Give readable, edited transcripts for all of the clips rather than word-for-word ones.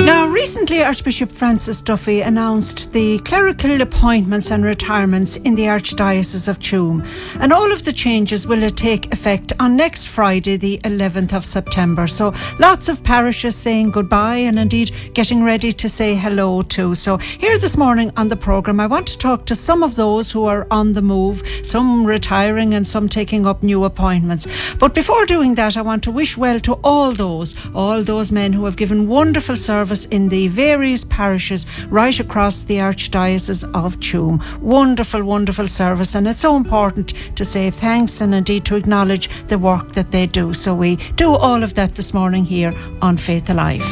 Now, recently Archbishop Francis Duffy announced the clerical appointments and retirements in the Archdiocese of Tuam, and all of the changes will take effect on next Friday, the 11th of September. So lots of parishes saying goodbye and indeed getting ready to say hello too. So here this morning on the programme, I want to talk to some of those who are on the move, some retiring and some taking up new appointments. But before doing that, I want to wish well to all those men who have given wonderful service in the various parishes right across the Archdiocese of Tuam. Wonderful service, and it's so important to say thanks and indeed to acknowledge the work that they do. So we do all of that this morning here on Faith Alive.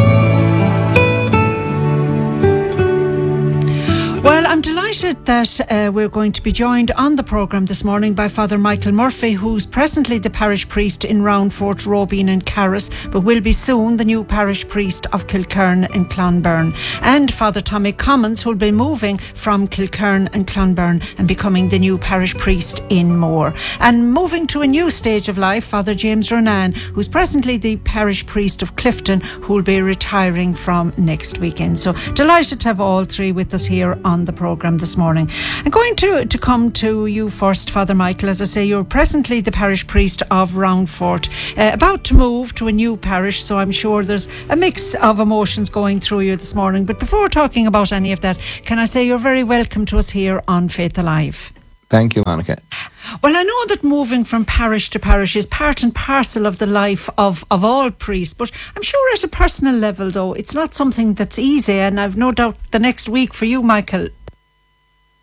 Well, I'm delighted that we're going to be joined on the programme this morning by Father Michael Murphy, who's presently the parish priest in Roundfort, Robine and Carris, but will be soon the new parish priest of Kilkerne and Clonberne. And Father Tommy Commons, who'll be moving from Kilkerne and Clonberne and becoming the new parish priest in Moore. And moving to a new stage of life, Father James Renan, who's presently the parish priest of Clifton, who'll be retiring from next weekend. So delighted to have all three with us here on the programme this morning. I'm going to come to you first, Father Michael. As I say, you're presently the parish priest of Roundfort, about to move to a new parish, so I'm sure there's a mix of emotions going through you this morning. But before talking about any of that, can I say you're very welcome to us here on Faith Alive. Thank you, Monica. Well, I know that moving from parish to parish is part and parcel of the life of all priests, but I'm sure at a personal level, though, it's not something that's easy, and I've no doubt the next week for you, Michael,